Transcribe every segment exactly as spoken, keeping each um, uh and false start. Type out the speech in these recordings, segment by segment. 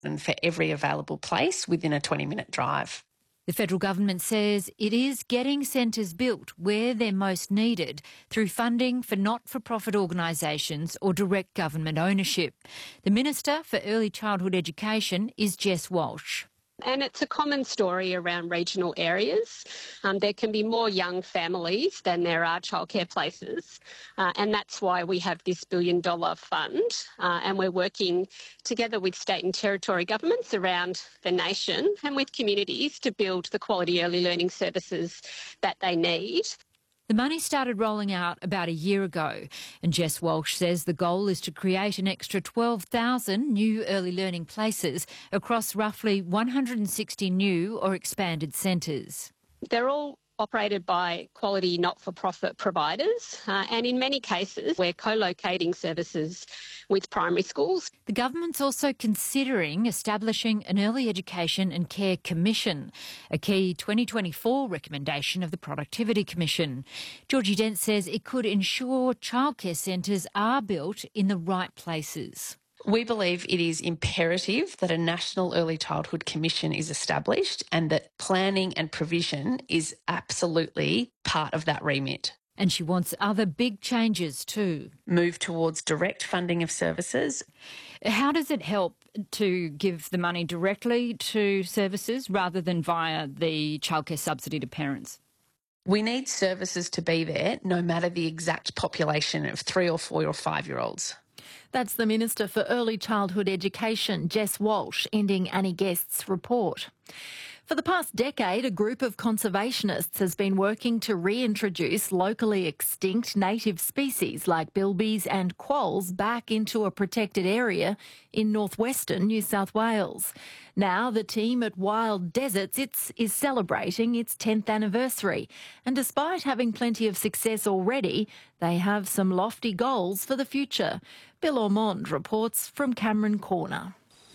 and for every available place within a twenty minute drive. The federal government says it is getting centres built where they're most needed through funding for not-for-profit organisations or direct government ownership. The Minister for Early Childhood Education is Jess Walsh. And it's a common story around regional areas. Um, there can be more young families than there are childcare places, uh, and that's why we have this billion dollar fund, uh, and we're working together with state and territory governments around the nation and with communities to build the quality early learning services that they need. The money started rolling out about a year ago, and Jess Walsh says the goal is to create an extra twelve thousand new early learning places across roughly one hundred sixty new or expanded centres. They're all operated by quality not-for-profit providers, uh, and in many cases we're co-locating services with primary schools. The government's also considering establishing an Early Education and Care Commission, a key twenty twenty-four recommendation of the Productivity Commission. Georgie Dent says it could ensure childcare centres are built in the right places. We believe it is imperative that a National Early Childhood Commission is established and that planning and provision is absolutely part of that remit. And she wants other big changes too. Move towards direct funding of services. How does it help to give the money directly to services rather than via the childcare subsidy to parents? We need services to be there no matter the exact population of three or four or five-year-olds. That's the Minister for Early Childhood Education, Jess Walsh, ending Annie Guest's report. For the past decade, a group of conservationists has been working to reintroduce locally extinct native species like bilbies and quolls back into a protected area in northwestern New South Wales. Now the team at Wild Deserts it's, is celebrating its tenth anniversary, and despite having plenty of success already, they have some lofty goals for the future. Bill Ormond reports from Cameron Corner.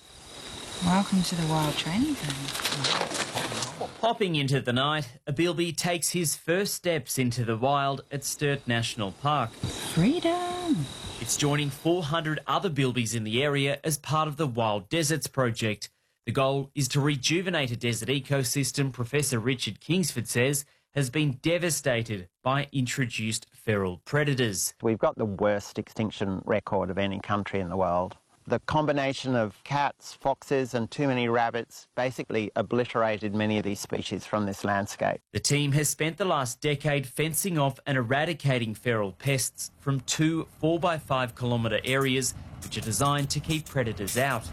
Welcome to the Wild Training Zone. Popping into the night, a bilby takes his first steps into the wild at Sturt National Park. Freedom! It's joining four hundred other bilbies in the area as part of the Wild Deserts project. The goal is to rejuvenate a desert ecosystem Professor Richard Kingsford says has been devastated by introduced feral predators. We've got the worst extinction record of any country in the world. The combination of cats, foxes and too many rabbits basically obliterated many of these species from this landscape. The team has spent the last decade fencing off and eradicating feral pests from two four by five kilometre areas which are designed to keep predators out.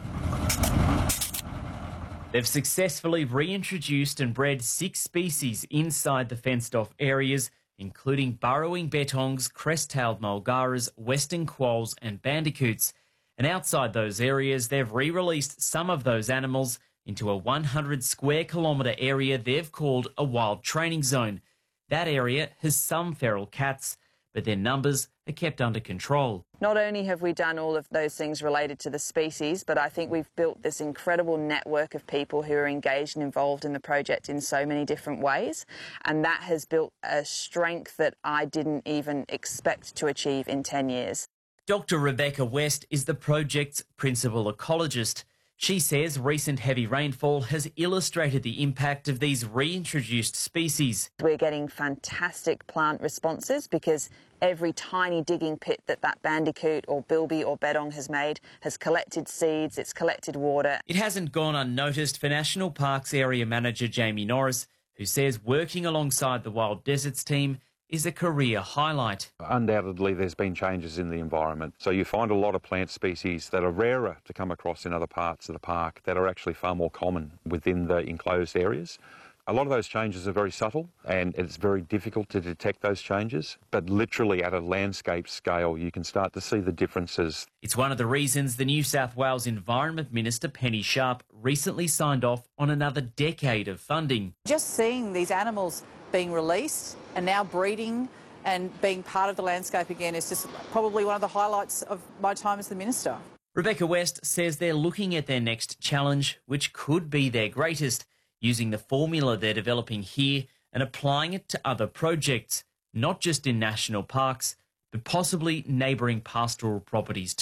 They've successfully reintroduced and bred six species inside the fenced-off areas, including burrowing bettongs, crest-tailed mulgaras, western quolls and bandicoots. And outside those areas, they've re-released some of those animals into a one hundred square kilometre area they've called a wild training zone. That area has some feral cats, but their numbers are kept under control. Not only have we done all of those things related to the species, but I think we've built this incredible network of people who are engaged and involved in the project in so many different ways, and that has built a strength that I didn't even expect to achieve in ten years. Doctor Rebecca West is the project's principal ecologist. She says recent heavy rainfall has illustrated the impact of these reintroduced species. We're getting fantastic plant responses because every tiny digging pit that that bandicoot or bilby or bettong has made has collected seeds, it's collected water. It hasn't gone unnoticed for National Parks Area Manager Jamie Norris, who says working alongside the Wild Deserts team is a career highlight. Undoubtedly there's been changes in the environment, so you find a lot of plant species that are rarer to come across in other parts of the park that are actually far more common within the enclosed areas. A lot of those changes are very subtle and it's very difficult to detect those changes, but literally at a landscape scale you can start to see the differences. It's one of the reasons the New South Wales Environment Minister Penny Sharp recently signed off on another decade of funding. Just seeing these animals being released and now breeding and being part of the landscape again is just probably one of the highlights of my time as the Minister. Rebecca West says they're looking at their next challenge, which could be their greatest, using the formula they're developing here and applying it to other projects, not just in national parks, but possibly neighbouring pastoral properties too.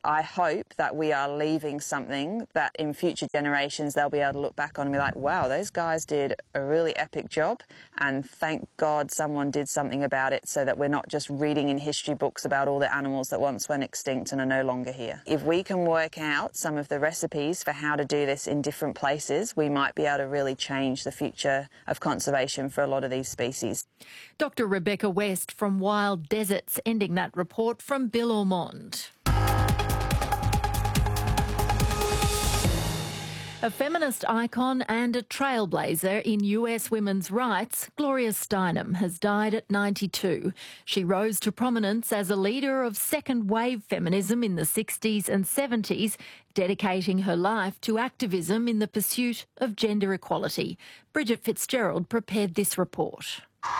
I hope that we are leaving something that in future generations they'll be able to look back on and be like, wow, those guys did a really epic job, and thank God someone did something about it so that we're not just reading in history books about all the animals that once went extinct and are no longer here. If we can work out some of the recipes for how to do this in different places, we might be able to really change the future of conservation for a lot of these species. Doctor Rebecca West from Wild Deserts, ending that report from Bill Ormond. A feminist icon and a trailblazer in U S women's rights, Gloria Steinem has died at ninety-two. She rose to prominence as a leader of second-wave feminism in the sixties and seventies, dedicating her life to activism in the pursuit of gender equality. Bridget Fitzgerald prepared this report.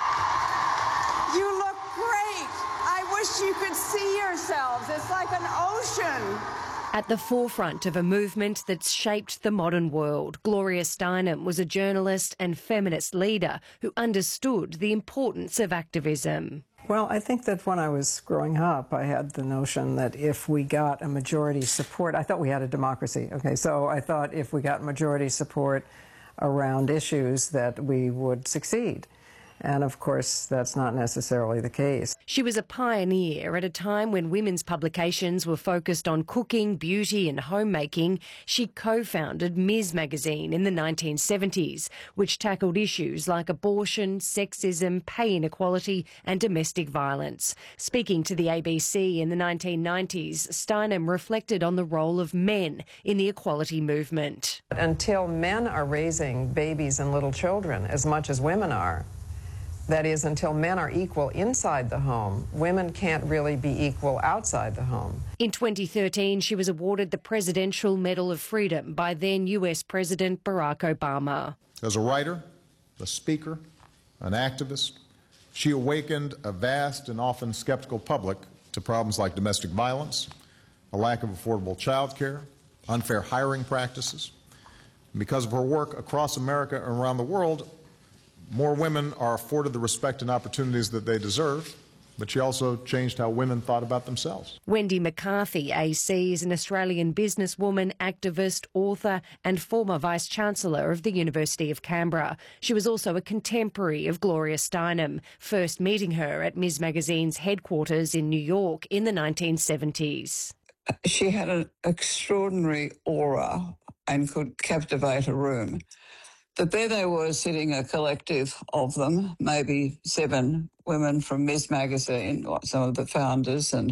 You look great. I wish you could see yourselves. It's like an ocean. At the forefront of a movement that's shaped the modern world, Gloria Steinem was a journalist and feminist leader who understood the importance of activism. Well, I think that when I was growing up, I had the notion that if we got a majority support, I thought we had a democracy, okay, so I thought if we got majority support around issues that we would succeed. And of course, that's not necessarily the case. She was a pioneer at a time when women's publications were focused on cooking, beauty and homemaking. She co-founded Ms Magazine in the nineteen seventies, which tackled issues like abortion, sexism, pay inequality and domestic violence. Speaking to the A B C in the nineteen nineties, Steinem reflected on the role of men in the equality movement. Until men are raising babies and little children as much as women are, that is, until men are equal inside the home, women can't really be equal outside the home. In twenty thirteen, she was awarded the Presidential Medal of Freedom by then U S President Barack Obama. As a writer, a speaker, an activist, she awakened a vast and often skeptical public to problems like domestic violence, a lack of affordable child care, unfair hiring practices. And because of her work across America and around the world, more women are afforded the respect and opportunities that they deserve, but she also changed how women thought about themselves. Wendy McCarthy, A C, is an Australian businesswoman, activist, author and former Vice-Chancellor of the University of Canberra. She was also a contemporary of Gloria Steinem, first meeting her at Ms Magazine's headquarters in New York in the nineteen seventies. She had an extraordinary aura and could captivate a room. But there they were sitting, a collective of them, maybe seven women from Ms Magazine, some of the founders, and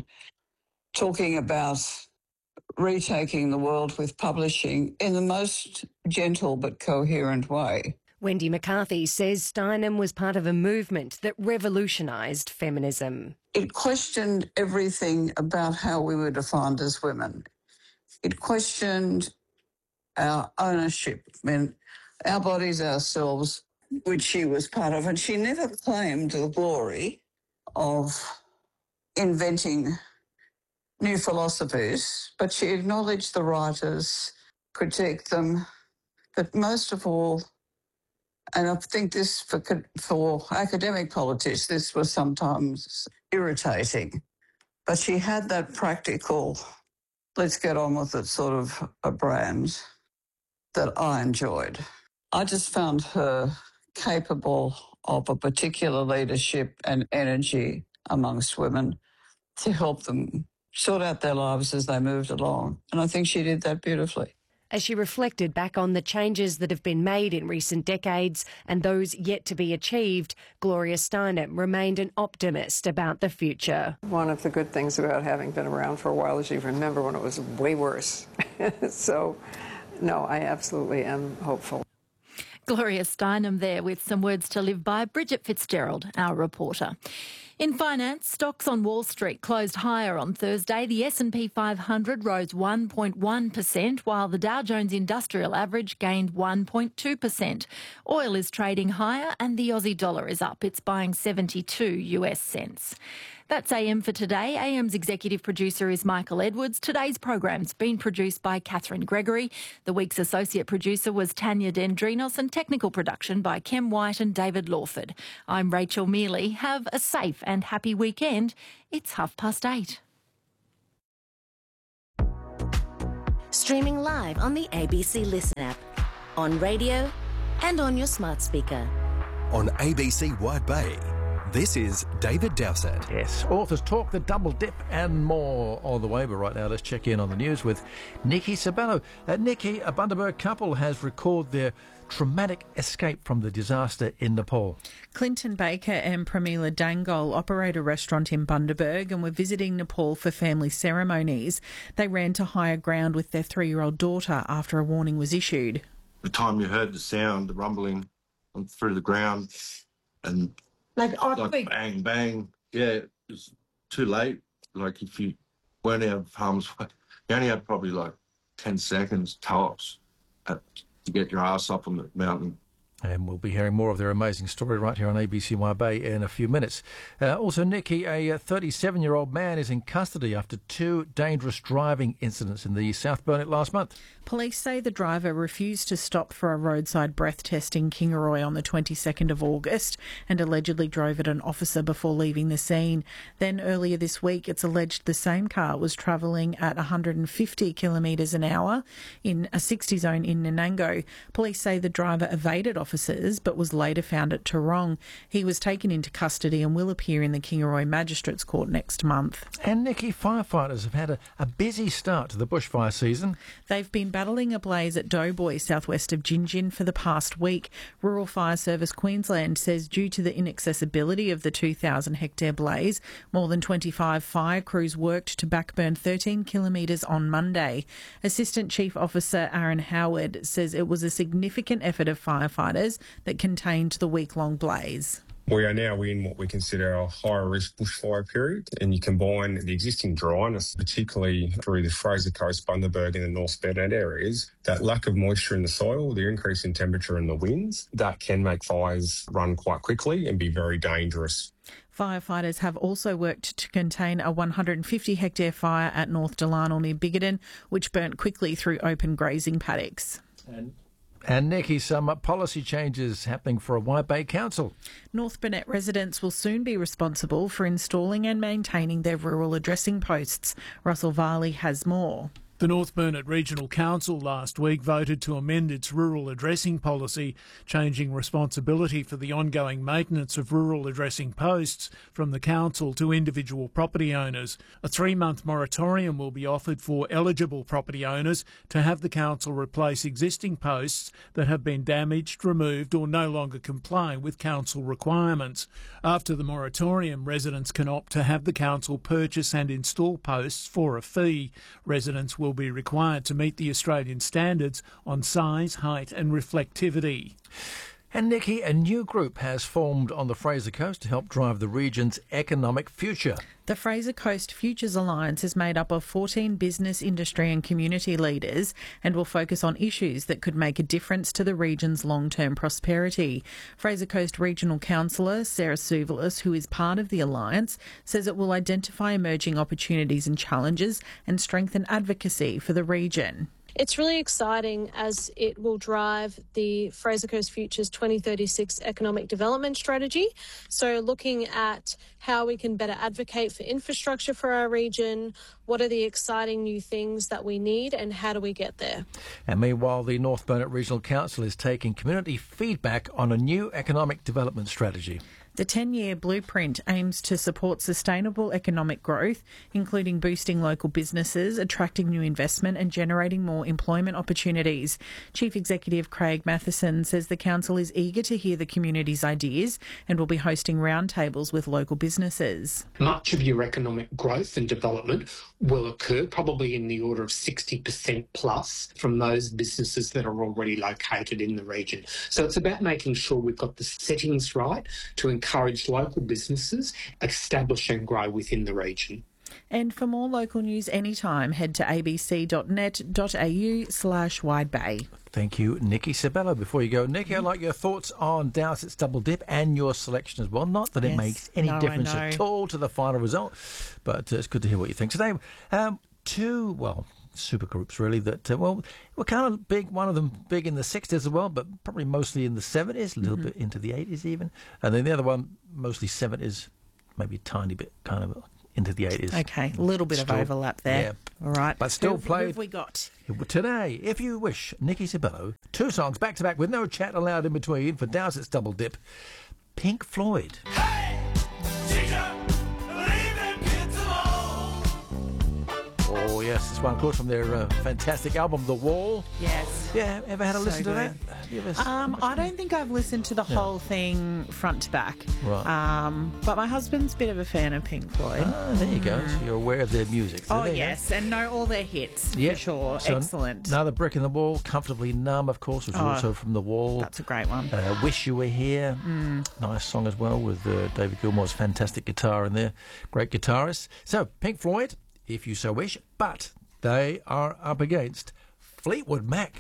talking about retaking the world with publishing in the most gentle but coherent way. Wendy McCarthy says Steinem was part of a movement that revolutionised feminism. It questioned everything about how we were defined as women. It questioned our ownership, I mean, our bodies, ourselves, which she was part of. And she never claimed the glory of inventing new philosophies, but she acknowledged the writers, critiqued them, but most of all, and I think this for, for academic politics, this was sometimes irritating, but she had that practical, let's get on with it sort of a brand that I enjoyed. I just found her capable of a particular leadership and energy amongst women to help them sort out their lives as they moved along. And I think she did that beautifully. As she reflected back on the changes that have been made in recent decades and those yet to be achieved, Gloria Steinem remained an optimist about the future. One of the good things about having been around for a while is you remember when it was way worse. So, no, I absolutely am hopeful. Gloria Steinem there with some words to live by. Bridget Fitzgerald, our reporter. In finance, stocks on Wall Street closed higher on Thursday. The S and P five hundred rose one point one percent, while the Dow Jones Industrial Average gained one point two percent. Oil is trading higher and the Aussie dollar is up. It's buying seventy-two U S cents. That's A M for today. A M's executive producer is Michael Edwards. Today's program's been produced by Catherine Gregory. The week's associate producer was Tanya Dendrinos, and technical production by Kem White and David Lawford. I'm Rachel Mealy. Have a safe and happy weekend. It's half past eight. Streaming live on the A B C Listen app, on radio and on your smart speaker. On A B C Wide Bay, this is David Dowsett. Yes, authors talk, the double dip and more on the way. But right now, let's check in on the news with Nikki Sabello. Uh, Nikki, a Bundaberg couple has recorded their traumatic escape from the disaster in Nepal. Clinton Baker and Pramila Dangol operate a restaurant in Bundaberg and were visiting Nepal for family ceremonies. They ran to higher ground with their three-year-old daughter after a warning was issued. The time you heard the sound, the rumbling through the ground, and like, like bang, bang, yeah, it was too late. Like if you weren't out of harm's way, you only had probably like ten seconds tops at, to get your ass up on the mountain. And we'll be hearing more of their amazing story right here on A B C Wide Bay in a few minutes. Uh, also, Nikki, a thirty-seven-year-old man is in custody after two dangerous driving incidents in the South Burnett last month. Police say the driver refused to stop for a roadside breath test in Kingaroy on the twenty-second of August and allegedly drove at an officer before leaving the scene. Then earlier this week, it's alleged the same car was travelling at one hundred fifty kilometres an hour in a sixty zone in Nanango. Police say the driver evaded officers but was later found at Tarong. He was taken into custody and will appear in the Kingaroy Magistrates Court next month. And Nikki, firefighters have had a, a busy start to the bushfire season. They've been battling a blaze at Doughboy, southwest of Gingin, for the past week. Rural Fire Service Queensland says due to the inaccessibility of the two thousand hectare blaze, more than twenty-five fire crews worked to backburn thirteen kilometres on Monday. Assistant Chief Officer Aaron Howard says it was a significant effort of firefighters that contained the week-long blaze. We are now in what we consider a higher risk bushfire period, and you combine the existing dryness, particularly through the Fraser Coast, Bundaberg and the North Burnett areas, that lack of moisture in the soil, the increase in temperature and the winds, that can make fires run quite quickly and be very dangerous. Firefighters have also worked to contain a one hundred fifty hectare fire at North Delarnel near Bigoton, which burnt quickly through open grazing paddocks. And And Nikki, some policy changes happening for a Wide Bay Council. North Burnett residents will soon be responsible for installing and maintaining their rural addressing posts. Russell Varley has more. The North Burnett Regional Council last week voted to amend its rural addressing policy, changing responsibility for the ongoing maintenance of rural addressing posts from the council to individual property owners. A three-month moratorium will be offered for eligible property owners to have the council replace existing posts that have been damaged, removed or no longer comply with council requirements. After the moratorium, residents can opt to have the council purchase and install posts for a fee. Residents will be required to meet the Australian standards on size, height and reflectivity. And Nikki, a new group has formed on the Fraser Coast to help drive the region's economic future. The Fraser Coast Futures Alliance is made up of fourteen business, industry and community leaders and will focus on issues that could make a difference to the region's long-term prosperity. Fraser Coast Regional Councillor Sarah Souvelis, who is part of the alliance, says it will identify emerging opportunities and challenges and strengthen advocacy for the region. It's really exciting as it will drive the Fraser Coast Futures twenty thirty-six economic development strategy. So looking at how we can better advocate for infrastructure for our region, what are the exciting new things that we need and how do we get there? And meanwhile, the North Burnett Regional Council is taking community feedback on a new economic development strategy. The ten-year blueprint aims to support sustainable economic growth, including boosting local businesses, attracting new investment and generating more employment opportunities. Chief Executive Craig Matheson says the council is eager to hear the community's ideas and will be hosting roundtables with local businesses. Much of your economic growth and development will occur probably in the order of sixty percent plus from those businesses that are already located in the region. So it's about making sure we've got the settings right to encourage local businesses establish and grow within the region. And for more local news anytime, head to abc.net.au slash widebay. Thank you, Nikki Sabello. Before you go, Nikki, I'd like your thoughts on Dowsett's double dip and your selection as well. Not that it Yes. makes any No, I difference know. at all to the final result, but uh, it's good to hear what you think. Today, um, two, well, super groups really that, uh, well, were kind of big, one of them big in the sixties as well, but probably mostly in the seventies, a little Mm-hmm. bit into the eighties even. And then the other one, mostly seventies, maybe a tiny bit kind of into the eighties. Okay, a little bit Still- of overlap there. Yeah. All right. But still who, played. Who have we got? Today, if you wish, Nikki Sabello, two songs back to back with no chat allowed in between for Dowsett's Double Dip. Pink Floyd. Oh, yes, this one, of course, from their uh, fantastic album, The Wall. Yes. Yeah, ever had a So listen to good. that? Have you ever s- Um, I don't think I've listened to the Yeah. whole thing front to back. Right. Um, but my husband's a bit of a fan of Pink Floyd. Ah, there you go. So you're aware of their music. So Oh, there you go. yes, and know all their hits, Yeah, for sure. So Excellent. Another Brick in the Wall, Comfortably Numb, of course, which is Oh, also from The Wall. That's a great one. Uh, Wish You Were Here. Mm. Nice song as well with uh, David Gilmour's fantastic guitar in there. Great guitarist. So, Pink Floyd, if you so wish, but they are up against Fleetwood Mac.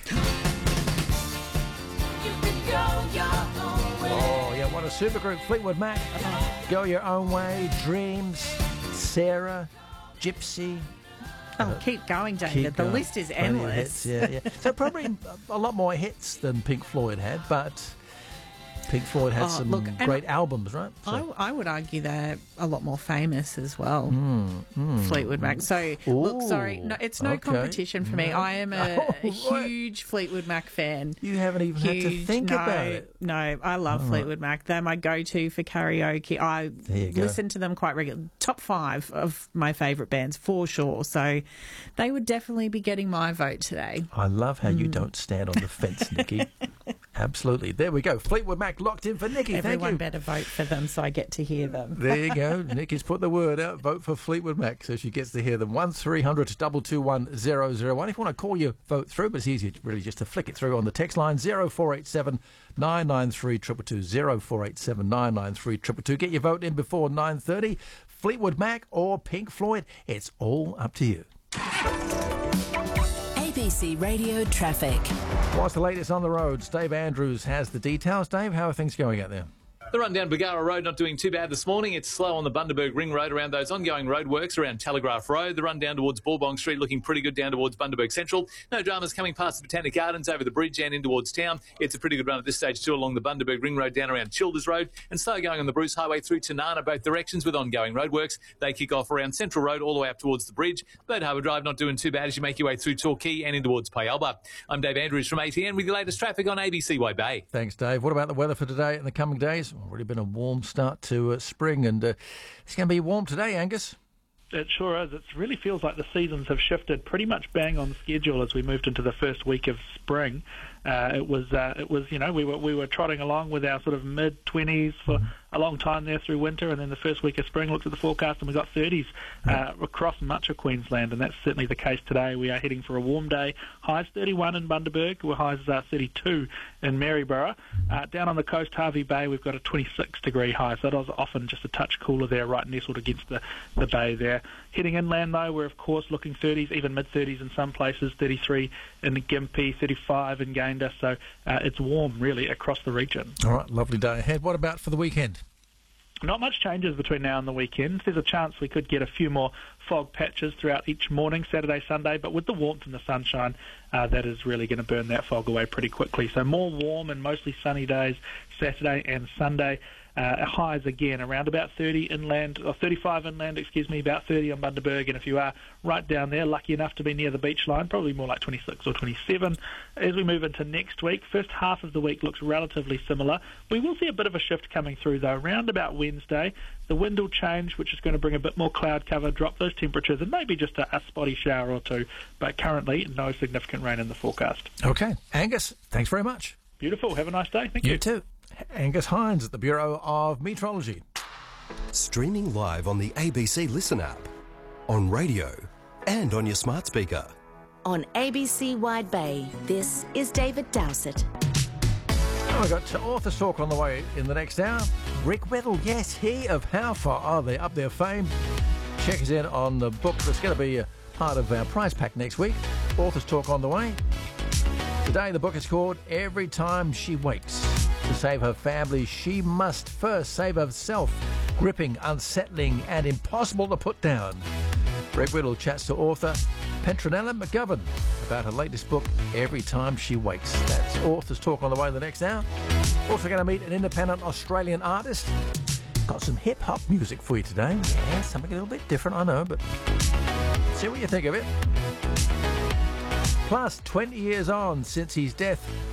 Oh, yeah, what a supergroup, Fleetwood Mac. Go Your Own Way, Dreams, Sarah, Gypsy. Oh, Uh, keep going, David. keep the going. list is Plenty of endless. hits, yeah, yeah. So probably a lot more hits than Pink Floyd had, but Pink Floyd had Oh, some look, and great albums, right? I, So- I would argue they're a lot more famous as well. Mm, mm. Fleetwood Mac. So, look, sorry, no, it's no okay. competition for me. No. I am a, Oh, a right. huge Fleetwood Mac fan. You haven't even had to Huge- think no, about it. No, I love All right. Fleetwood Mac. They're my go-to for karaoke. I There you go. listen to them quite regularly. Top five of my favourite bands for sure. So they would definitely be getting my vote today. I love how Mm. you don't stand on the fence, Nikki. Absolutely. There we go. Fleetwood Mac locked in for Nikki. Thank Everyone you. better vote for them so I get to hear them. There you go. Nikki's put the word out. Vote for Fleetwood Mac so she gets to hear them. one three hundred two two one zero zero one. If you want to call your vote through, but it's easier really just to flick it through on the text line zero four eight seven nine nine three two two two zero four eight seven nine nine three two two two. Get your vote in before nine thirty. Fleetwood Mac or Pink Floyd. It's all up to you. A B C Radio Traffic. What's the latest on the roads? Dave Andrews has the details. Dave, how are things going out there? The run down Bagara Road not doing too bad this morning. It's slow on the Bundaberg Ring Road around those ongoing roadworks around Telegraph Road. The run down towards Bourbon Street looking pretty good down towards Bundaberg Central. No dramas coming past the Botanic Gardens over the bridge and in towards town. It's a pretty good run at this stage too along the Bundaberg Ring Road down around Childers Road and slow going on the Bruce Highway through Tanana both directions with ongoing roadworks. They kick off around Central Road all the way up towards the bridge. Bird Harbour Drive not doing too bad as you make your way through Torquay and in towards Payalba. I'm Dave Andrews from A T N with your latest traffic on A B C Wide Bay. Thanks, Dave. What about the weather for today and the coming days? Already been a warm start to uh, spring, and uh, it's going to be warm today, Angus. It sure is. It really feels like the seasons have shifted pretty much bang on schedule as we moved into the first week of spring. Uh, it was, uh, it was, you know, we were we were trotting along with our sort of mid twenties for a long time there through winter, and then the first week of spring, looked at the forecast and we got thirties uh, across much of Queensland, and that's certainly the case today. We are heading for a warm day. Highs thirty-one in Bundaberg, where highs are thirty-two in Maryborough. Uh, down on the coast, Harvey Bay, we've got a twenty-six degree high, so it is often just a touch cooler there, right nestled against the, the bay there. Heading inland though, we're of course looking thirties, even mid thirties in some places, thirty-three in Gympie, thirty-five in Gayndah, so uh, it's warm really across the region. All right, lovely day ahead. What about for the weekend? Not much changes between now and the weekend. There's a chance we could get a few more fog patches throughout each morning, Saturday, Sunday, but with the warmth and the sunshine, uh, that is really going to burn that fog away pretty quickly. So more warm and mostly sunny days Saturday and Sunday. Uh, highs again around about thirty inland, or thirty-five inland, excuse me, about thirty on Bundaberg, and if you are right down there, lucky enough to be near the beach line, probably more like twenty-six or twenty-seven. As we move into next week, first half of the week looks relatively similar. We will see a bit of a shift coming through though, around about Wednesday. The wind will change, which is going to bring a bit more cloud cover, drop those temperatures, and maybe just a, a spotty shower or two, but currently no significant rain in the forecast. Okay. Angus, thanks very much. Beautiful. Have a nice day. Thank you. You too. Angus Hines at the Bureau of Meteorology. Streaming live on the A B C Listen app, on radio and on your smart speaker. On A B C Wide Bay, this is David Dowsett. Oh, we've got Authors Talk on the way in the next hour. Rick Whittle, yes, he of How Far Are They Up Their Fame. Check us in on the book that's going to be a part of our prize pack next week. Authors Talk on the way. Today the book is called Every Time She Wakes. To save her family, she must first save herself. Gripping, unsettling and impossible to put down. Rick Whittle chats to author Petronella McGovern about her latest book, Every Time She Wakes. That's Authors Talk on the way in the next hour. Also going to meet an independent Australian artist. Got some hip-hop music for you today. Yeah, something a little bit different, I know, but see what you think of it. Plus, twenty years on since his death,